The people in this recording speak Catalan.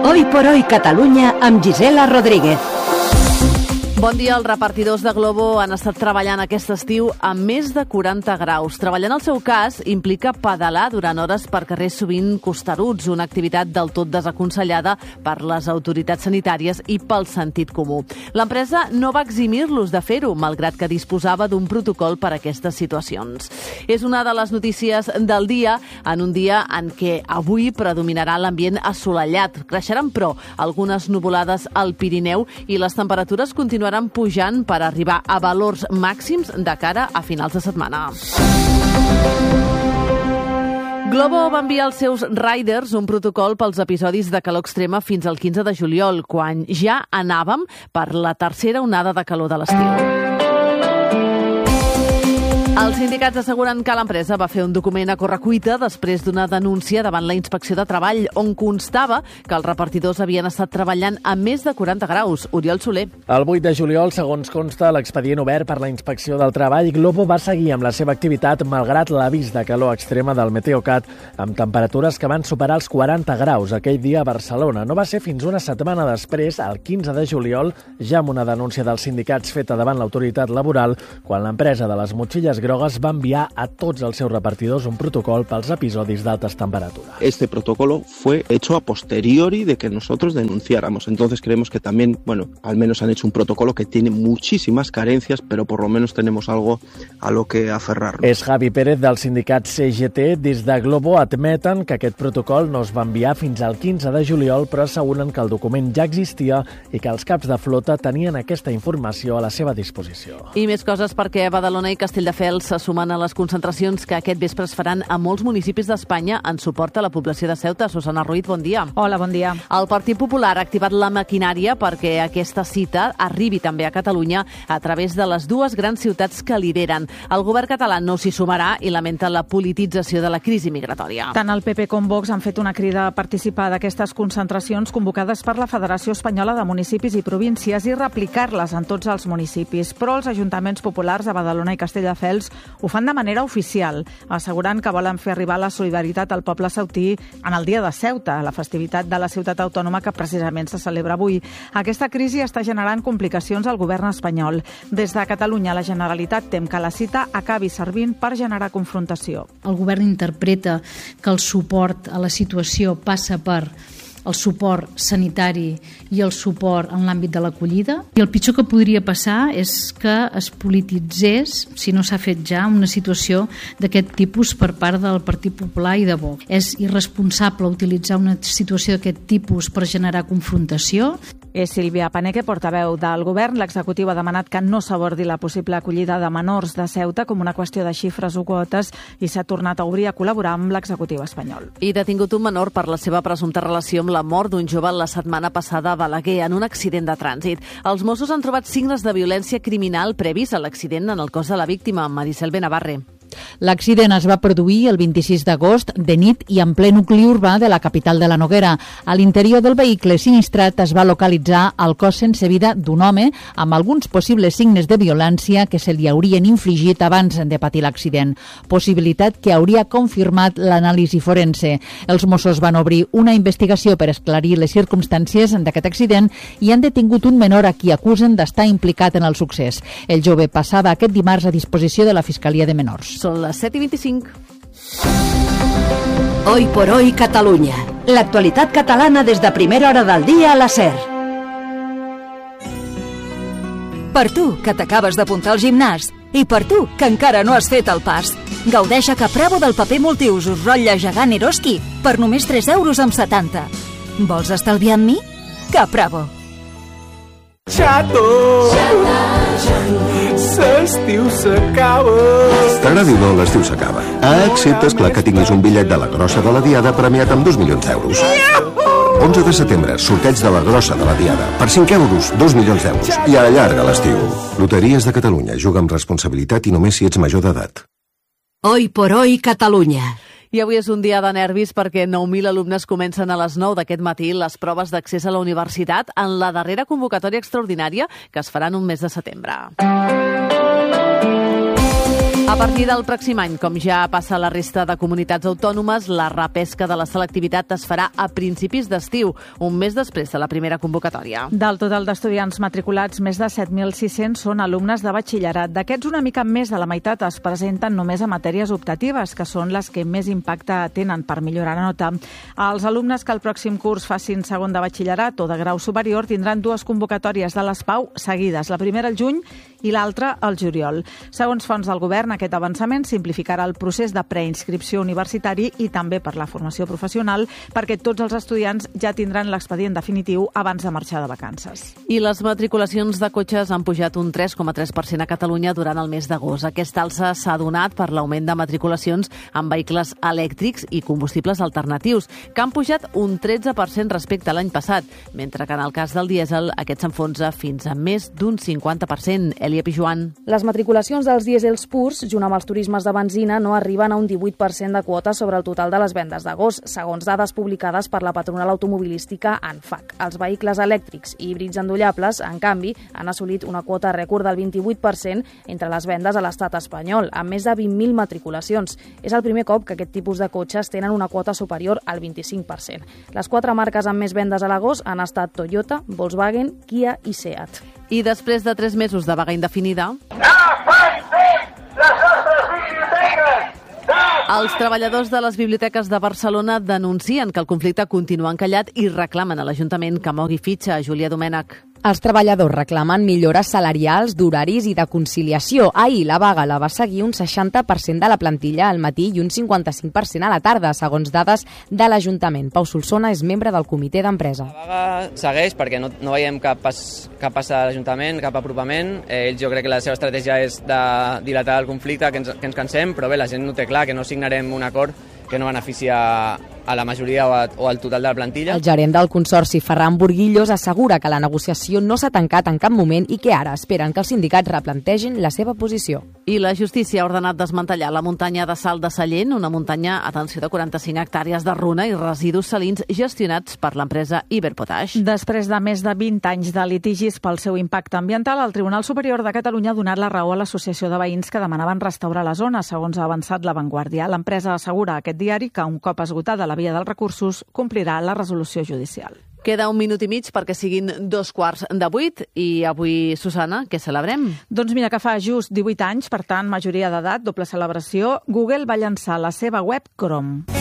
Hoy por hoy Catalunya amb Gisela Rodríguez. Bon dia. Els repartidors de Glovo han estat treballant aquest estiu a més de 40 graus. Treballar en el seu cas implica pedalar durant hores per carrers sovint costeruts, una activitat del tot desaconsellada per les autoritats sanitàries i pel sentit comú. L'empresa no va eximir-los de fer-ho, malgrat que disposava d'un protocol per a aquestes situacions. És una de les notícies del dia, en un dia en què avui predominarà l'ambient assolellat. Creixeran, però, algunes nuvolades al Pirineu i les temperatures continuaran pujant per arribar a valors màxims de cara a finals de setmana. Glovo va enviar als seus riders un protocol pels episodis de calor extrema fins al 15 de juliol, quan ja anàvem per la tercera onada de calor de l'estiu. Els sindicats asseguren que l'empresa va fer un document a correcuita després d'una denúncia davant la Inspecció de Treball, on constava que els repartidors havien estat treballant a més de 40 graus. Oriol Soler. El 8 de juliol, segons consta a l'expedient obert per la Inspecció del Treball, Glovo va seguir amb la seva activitat malgrat l'avís de calor extrema del Meteocat, amb temperatures que van superar els 40 graus aquell dia a Barcelona. No va ser fins una setmana després, el 15 de juliol, ja amb una denúncia dels sindicats feta davant l'autoritat laboral, quan l'empresa de les motxilles grogues va enviar a tots els seus repartidors un protocol pels episodis d'altes temperaturas. Este protocolo fue hecho a posteriori de que nosotros denunciáramos. Entonces creemos que también, al menos han hecho un protocolo que tiene muchísimas carencias, pero por lo menos tenemos algo a lo que aferrarnos. És Javi Pérez del sindicat CGT. Des de Glovo admeten que aquest protocol no es va enviar fins al 15 de juliol, però asseguren que el document ja existia i que els caps de flota tenien aquesta informació a la seva disposició. I més coses perquè Badalona i Castelldefels se sumen a les concentracions que aquest vespre es faran a molts municipis d'Espanya en suport a la població de Ceuta. Susana Ruiz, bon dia. Hola, bon dia. El Partit Popular ha activat la maquinària perquè aquesta cita arribi també a Catalunya a través de les dues grans ciutats que lideren. El govern català no s'hi sumarà i lamenta la politització de la crisi migratòria. Tant el PP com Vox han fet una crida a participar d'aquestes concentracions convocades per la Federació Espanyola de Municipis i Províncies i replicar-les en tots els municipis. Però els ajuntaments populars a Badalona i Castelldefels ho fan de manera oficial, assegurant que volen fer arribar la solidaritat al poble ceutí en el dia de Ceuta, la festivitat de la ciutat autònoma que precisament se celebra avui. Aquesta crisi està generant complicacions al govern espanyol. Des de Catalunya, la Generalitat tem que la cita acabi servint per generar confrontació. El govern interpreta que el suport a la situació passa per el suport sanitari i el suport en l'àmbit de l'acollida. I el pitjor que podria passar és que es polititzés, si no s'ha fet ja, una situació d'aquest tipus per part del Partit Popular i de Vox. És irresponsable utilitzar una situació d'aquest tipus per generar confrontació. És Sílvia Paneque, portaveu del govern. L'executiu ha demanat que no s'abordi la possible acollida de menors de Ceuta com una qüestió de xifres o quotes i s'ha tornat a obrir a col·laborar amb l'executiu espanyol. I detingut un menor per la seva presumpta relació amb la mort d'un jove la setmana passada a Balaguer en un accident de trànsit. Els Mossos han trobat signes de violència criminal previs a l'accident en el cos de la víctima, Maricel Benavarre. L'accident es va produir el 26 d'agost de nit i en ple nucli urbà de la capital de la Noguera. A l'interior del vehicle sinistrat es va localitzar el cos sense vida d'un home amb alguns possibles signes de violència que se li haurien infligit abans de patir l'accident, possibilitat que hauria confirmat l'anàlisi forense. Els Mossos van obrir una investigació per esclarir les circumstàncies d'aquest accident i han detingut un menor a qui acusen d'estar implicat en el succés. El jove passava aquest dimarts a disposició de la Fiscalia de Menors. Són les 7:25. Hoy por hoy Catalunya. L'actualitat catalana des de primera hora del dia a la SER. Per tu, que t'acabes d'apuntar al gimnàs, i per tu, que encara no has fet el pas. Gaudeix a Capravo del paper multiusos rotlle gegant Eroski per només 3,70 €. Vols estalviar amb mi? Capravo. Xato! L'estiu s'acaba! T'agradi o no, l'estiu s'acaba. Excepte, esclar, que tinguis un bitllet de la grossa de la Diada premiat amb 2 milions d'euros. 11 de setembre, sorteig de la grossa de la Diada. Per 5 euros, 2 milions d'euros. I allarga l'estiu. Loteries de Catalunya. Juga amb responsabilitat i només si ets major d'edat. Hoy por hoy Catalunya. I avui és un dia de nervis perquè 9.000 alumnes comencen a les 9 d'aquest matí les proves d'accés a la universitat en la darrera convocatòria extraordinària que es farà en un mes de setembre. A partir del pròxim any, com ja passa a la resta de comunitats autònomes, la repesca de la selectivitat es farà a principis d'estiu, un mes després de la primera convocatòria. Del total d'estudiants matriculats, més de 7.600 són alumnes de batxillerat. D'aquests, una mica més de la meitat es presenten només a matèries optatives, que són les que més impacte tenen per millorar la nota. Els alumnes que el pròxim curs facin segon de batxillerat o de grau superior tindran dues convocatòries de les PAU seguides, la primera al juny i l'altra al juliol. Segons fonts del govern, aquest avançament simplificarà el procés de preinscripció universitari i també per la formació professional, perquè tots els estudiants ja tindran l'expedient definitiu abans de marxar de vacances. I les matriculacions de cotxes han pujat un 3,3% a Catalunya durant el mes d'agost. Aquesta alça s'ha donat per l'augment de matriculacions amb vehicles elèctrics i combustibles alternatius, que han pujat un 13% respecte a l'any passat, mentre que en el cas del dièsel aquest s'enfonsa fins a més d'un 50%. Elia Pijuan. Les matriculacions dels dièsels purs, junt amb els turismes de benzina, no arriben a un 18% de quota sobre el total de les vendes d'agost, segons dades publicades per la patronal automobilística ANFAC. Els vehicles elèctrics i híbrids endollables, en canvi, han assolit una quota rècord del 28% entre les vendes a l'estat espanyol, amb més de 20.000 matriculacions. És el primer cop que aquest tipus de cotxes tenen una quota superior al 25%. Les 4 marques amb més vendes a l'agost han estat Toyota, Volkswagen, Kia i Seat. I després de 3 mesos de vaga indefinida, els treballadors de les biblioteques de Barcelona denuncien que el conflicte continua encallat i reclamen a l'Ajuntament que mogui fitxa. Júlia Domènech. Els treballadors reclamen millores salarials, d'horaris i de conciliació. Ahir la vaga la va seguir un 60% de la plantilla al matí i un 55% a la tarda, segons dades de l'Ajuntament. Pau Solsona és membre del comitè d'empresa. La vaga segueix perquè no veiem cap pas a l'Ajuntament, cap apropament. Ells jo crec que la seva estratègia és de dilatar el conflicte, que ens cansem, però bé, la gent no té clar que no signarem un acord que no beneficia a la majoria o al total de la plantilla. El gerent del Consorci, Ferran Burguillos, assegura que la negociació no s'ha tancat en cap moment i que ara esperen que els sindicats replantegin la seva posició. I la justícia ha ordenat desmantellar la muntanya de sal de Sallent, una muntanya, atenció, de 45 hectàrees de runa i residus salins gestionats per l'empresa Iberpotash. Després de més de 20 anys de litigis pel seu impacte ambiental, el Tribunal Superior de Catalunya ha donat la raó a l'Associació de Veïns que demanaven restaurar la zona, segons ha avançat La Vanguardia. L'empresa assegura a aquest diari que, un cop esgotada la via dels recursos, complirà la resolució judicial. Queda un minut i mig perquè siguin 7:15 i avui, Susana, què celebrem? Doncs mira que fa just 18 anys, per tant, majoria d'edat, doble celebració, Google va llançar la seva web Chrome.